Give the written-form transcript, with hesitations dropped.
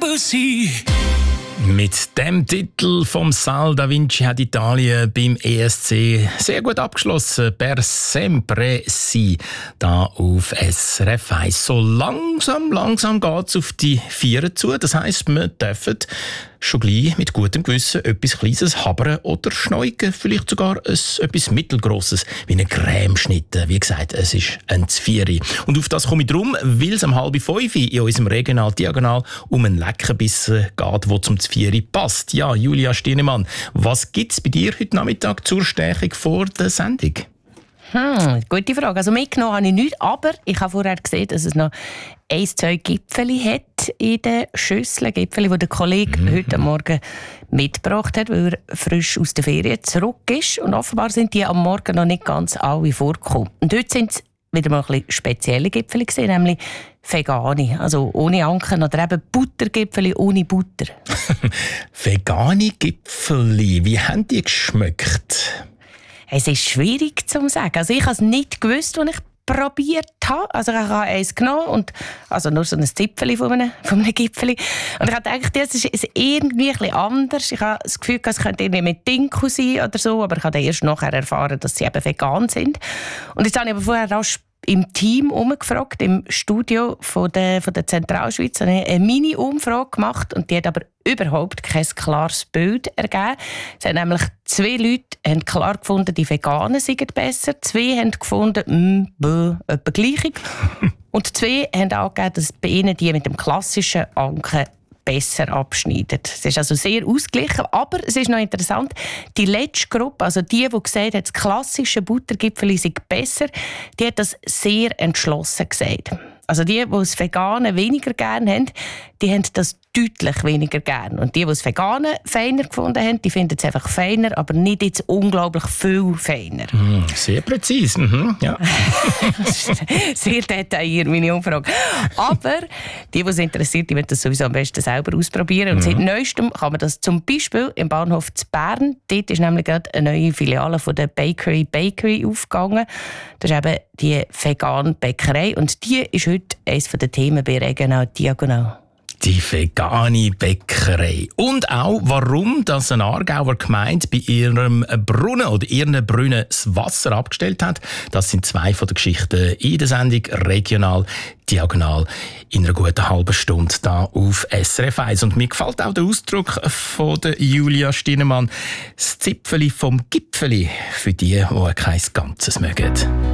Debussy. Mit dem Titel vom Sal da Vinci hat Italien beim ESC sehr gut abgeschlossen. Per sempre si, da auf SRF 1. So langsam geht's auf die Vieren zu. Das heisst, wir dürfen schon gleich mit gutem Gewissen etwas Kleines habern oder schneugen. Vielleicht sogar etwas Mittelgrosses, wie eine Cremeschnitte. Wie gesagt, es ist ein Zvieri. Und auf das komme ich drum, weil es um 4:30 in unserem Regional Diagonal um einen Leckerbissen geht, der zum Zvieri passt. Ja, Julia Stienemann, was gibt es bei dir heute Nachmittag zur Stärkung vor der Sendung? Gute Frage. Also mitgenommen habe ich nichts, aber ich habe vorher gesehen, dass es noch 1-2 Gipfeli hat in den Schüsseln. Gipfeli, die der Kollege heute Morgen mitgebracht hat, weil er frisch aus der Ferien zurück ist. Und offenbar sind die am Morgen noch nicht ganz alle vorgekommen. Und heute sind es wieder mal ein bisschen spezielle Gipfeli gewesen, nämlich vegane, also ohne Anken oder eben Buttergipfeli ohne Butter. Vegane Gipfeli, wie haben die geschmeckt? Es ist schwierig zu sagen. Also ich habe es nicht gewusst, als ich probiert habe. Also ich habe eins genommen und also nur so ein Zipfeli von einem Gipfeli. Und ich habe gedacht, das ist irgendwie ein bisschen anders. Ich habe das Gefühl, es könnte irgendwie mit Dinkel sein oder so, aber ich habe erst nachher erfahren, dass sie eben vegan sind. Und jetzt habe ich aber vorher rasch im Team umgefragt, im Studio von der Zentralschweiz, habe ich eine Mini-Umfrage gemacht und die hat aber überhaupt kein klares Bild ergeben. Es haben nämlich 2 Leute haben klar gefunden, die Veganen seien besser, 2 haben gefunden, etwa gleich. Und 2 haben angegeben, dass bei ihnen die mit dem klassischen Anken besser abschneiden. Es ist also sehr ausgeglichen, aber es ist noch interessant, die letzte Gruppe, also die gesagt hat, das klassische Buttergipfeli sei besser, die hat das sehr entschlossen gesagt. Also die das Vegane weniger gerne haben, die haben das deutlich weniger gerne. Und die das Vegane feiner gefunden haben, die finden es einfach feiner, aber nicht jetzt unglaublich viel feiner. Sehr präzise. Ja. Sehr detailliert, meine Umfrage. Aber die es interessiert, die werden das sowieso am besten selber ausprobieren. Und seit Neuestem kann man das zum Beispiel im Bahnhof zu Bern. Dort ist nämlich gerade eine neue Filiale von der Bakery aufgegangen. Das ist eben die vegane Bäckerei. Und die ist heute eines der Themen bei Regional Diagonal. Die vegane Bäckerei. Und auch, warum das eine Aargauer Gemeinde bei ihrem Brunnen oder ihren Brunnen das Wasser abgestellt hat. Das sind 2 von den Geschichten in der Sendung Regional Diagonal in einer guten halben Stunde da auf SRF 1. Und mir gefällt auch der Ausdruck von der Julia Stienemann. Das Zipfeli vom Gipfeli für die kein Ganzes mögen.